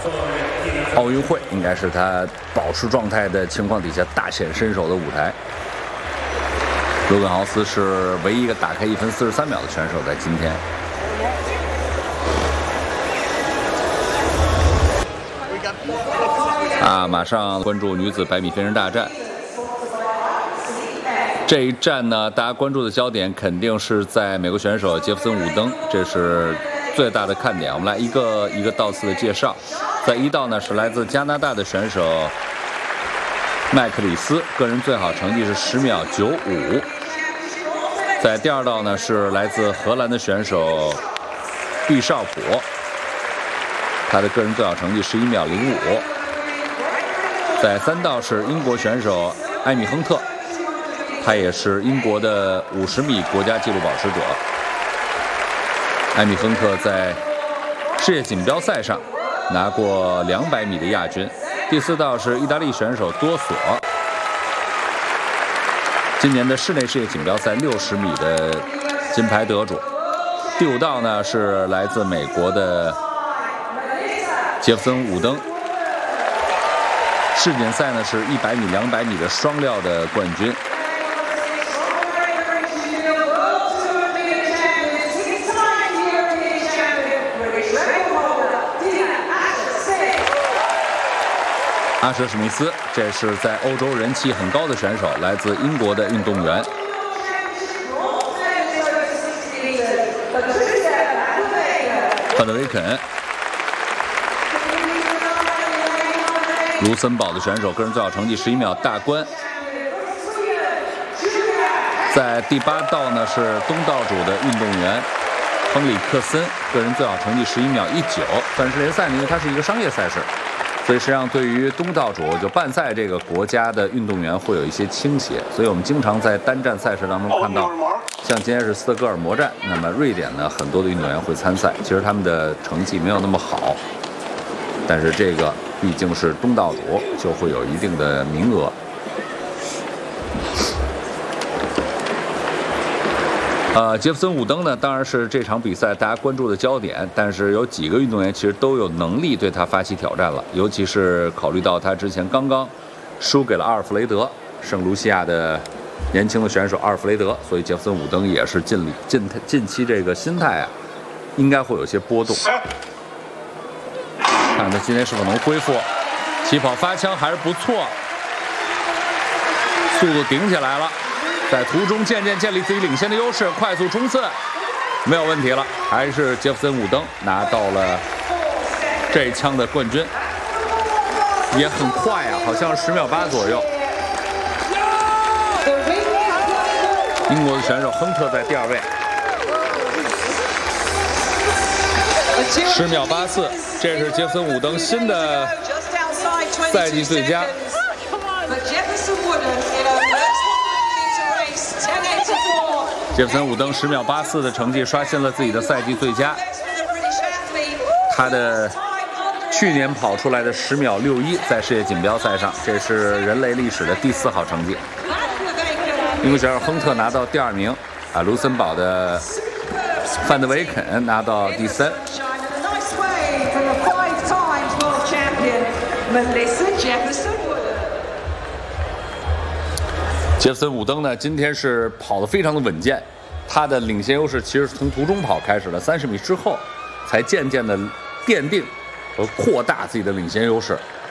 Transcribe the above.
奥运会应该是他保持状态的情况底下大显身手的舞台。罗根豪斯是唯一一个打开1分43秒的选手，在今天。马上关注女子100米飞人大战。这一战呢，大家关注的焦点肯定是在美国选手杰弗森·伍登，这是最大的看点。我们来一个一个道次的介绍。在1道呢是来自加拿大的选手麦克里斯，个人最好成绩是10秒95。在第2道呢是来自荷兰的选手毕绍普，他的个人最好成绩11秒05。在3道是英国选手艾米亨特，他也是英国的50米国家纪录保持者。艾米亨特在世界锦标赛上拿过200米的亚军。第4道是意大利选手多索，今年的室内世界锦标赛60米的金牌得主。第5道呢是来自美国的杰弗森·伍登，世锦赛呢是100米、200米的双料的冠军。阿舍史密斯，这是在欧洲人气很高的选手，来自英国的运动员。范德维肯，卢森堡的选手，个人最好成绩11秒大关。在第8道呢是东道主的运动员亨里克森，个人最好成绩11秒19。但是联赛呢，因为它是一个商业赛事，所以实际上对于东道主就办赛这个国家的运动员会有一些倾斜，所以我们经常在单站赛事当中看到，像今天是斯德哥尔摩站，那么瑞典呢很多的运动员会参赛，其实他们的成绩没有那么好，但是这个毕竟是东道主，就会有一定的名额。杰弗森·伍登呢，当然是这场比赛大家关注的焦点，但是有几个运动员其实都有能力对他发起挑战了，尤其是考虑到他之前刚刚输给了阿尔弗雷德，圣卢西亚的年轻的选手阿尔弗雷德，所以杰弗森·伍登也是近期这个心态应该会有些波动。看看他今天是否能恢复，起跑发枪还是不错，速度顶起来了。在途中渐渐建立自己领先的优势，快速冲刺没有问题了，还是杰弗森·伍登拿到了这一枪的冠军，也很快好像是10秒8左右。英国的选手亨特在第2位，10秒84，这是杰弗森·伍登新的赛季最佳。杰弗森·伍登10秒84的成绩刷新了自己的赛季最佳，他的去年跑出来的10秒61在世界锦标赛上，这是人类历史的第4好成绩。英国选手亨特拿到第2名，卢森堡的范德维肯拿到第3。杰弗森·伍登呢，今天是跑得非常的稳健，他的领先优势其实是从途中跑开始的，30米之后才渐渐的奠定和扩大自己的领先优势。